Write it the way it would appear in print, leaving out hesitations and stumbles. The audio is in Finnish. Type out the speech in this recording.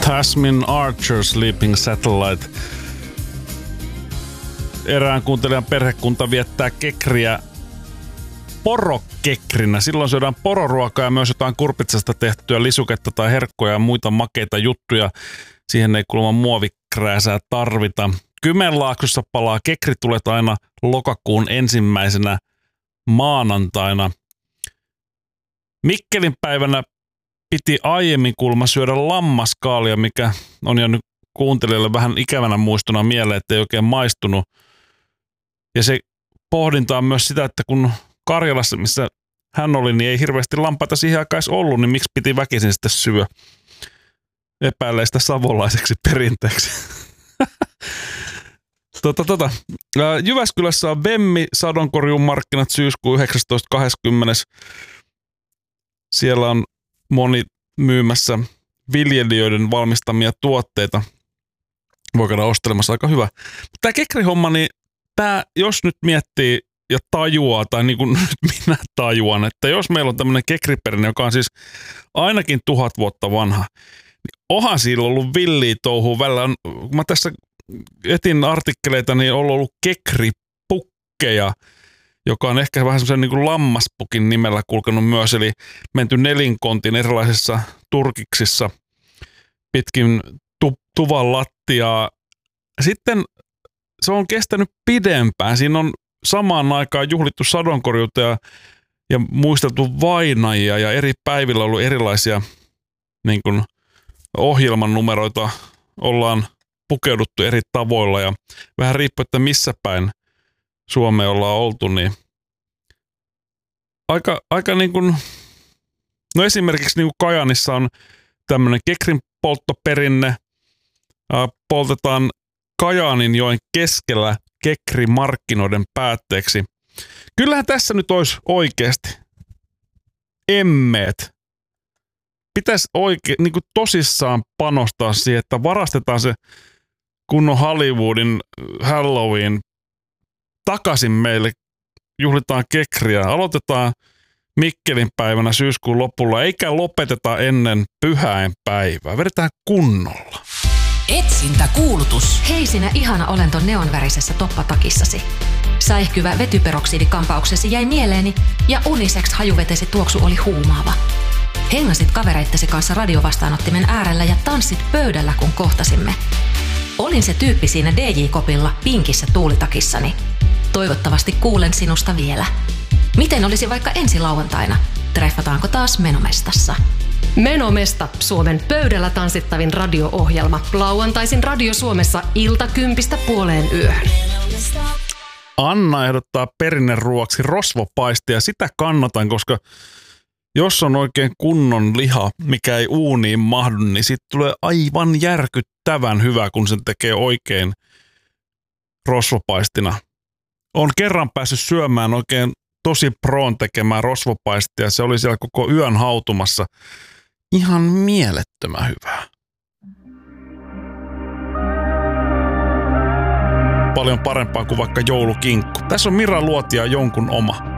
Tasmin Archer Sleeping Satellite. Erään kuuntelijan perhekunta viettää kekriä porokekrinä. Silloin syödään pororuokaa ja myös jotain kurpitsasta tehtyä lisuketta tai herkkoja ja muita makeita juttuja. Siihen ei kuulemma muovikrääsää tarvita. Kymenlaaksossa palaa kekritulet aina lokakuun ensimmäisenä maanantaina. Mikkelin päivänä piti aiemmin kuulemma syödä lammaskaalia, mikä on jäänyt kuuntelijalle vähän ikävänä muistona mieleen, että ei oikein maistunut. Ja se pohdinta on myös sitä, että kun Karjalassa, missä hän oli, niin ei hirveästi lampaita siihen aikaan ollut, niin miksi piti väkisin sitten syö? Epäilee sitä savolaiseksi perinteeksi. Jyväskylässä on Vemmi sadonkorjuun markkinat syyskuun 19.20. Siellä on moni myymässä viljelijöiden valmistamia tuotteita. Voi käydä ostelemassa, aika hyvä. Tämä kekrihomma, niin tämä, jos nyt miettii ja tajuaa, tai niin kuin nyt minä tajuan, että jos meillä on tämmöinen kekriperinne, joka on siis ainakin 1000 vuotta vanha, niin onhan sillä ollut villiä touhua välillä. Kun mä tässä etin artikkeleita, niin on ollut kekripukkeja, joka on ehkä vähän semmoisen niin kuin lammaspukin nimellä kulkenut myös, eli menty nelinkontin erilaisissa turkiksissa pitkin tuvan lattiaa. Sitten se on kestänyt pidempään. Siinä on samaan aikaan juhlittu sadonkorjuuta ja muisteltu vainajia ja eri päivillä on ollut erilaisia niin kuin ohjelman numeroita. Ollaan pukeuduttu eri tavoilla ja vähän riippuu, että missä päin Suomeen ollaan oltu, niin aika niin kuin, no esimerkiksi niin kuin Kajaanissa on tämmöinen kekrin polttoperinne, poltetaan Kajaaninjoen keskellä kekrimarkkinoiden päätteeksi. Kyllähän tässä nyt olisi oikeasti emmeet. Pitäisi oikein niin kuin tosissaan panostaa siihen, että varastetaan se kunnon Hollywoodin Halloween takaisin meille, juhlitaan kekriä, aloitetaan Mikkelin päivänä syyskuun lopulla, eikä lopeteta ennen pyhäinpäivää. Vedetään kunnolla. Etsintäkuulutus. Hei sinä ihana olento neonvärisessä toppatakissasi. Säihkyvä vetyperoksidikampauksesi jäi mieleeni ja unisex hajuvetesi tuoksu oli huumaava. Hengasit kavereittesi kanssa radiovastaanottimen äärellä ja tanssit pöydällä, kun kohtasimme. Olin se tyyppi siinä DJ-kopilla pinkissä tuulitakissani. Toivottavasti kuulen sinusta vielä. Miten olisi vaikka ensi lauantaina? Treffataanko taas Menomestassa? Menomesta, Suomen pöydällä tanssittavin radio-ohjelma. Lauantaisin Radio Suomessa 1:00–2:00. Anna ehdottaa perinneruoaksi rosvopaistia. Sitä kannatan, koska jos on oikein kunnon liha, mikä ei uuniin mahdu, niin siitä tulee aivan järkyttävän hyvä, kun sen tekee oikein rosvopaistina. Olen kerran päässyt syömään oikein tosi proon tekemään rosvopaistia. Se oli siellä koko yön hautumassa. Ihan mielettömän hyvää. Paljon parempaa kuin vaikka joulukinkku. Tässä on Mira Luotia jonkun oma.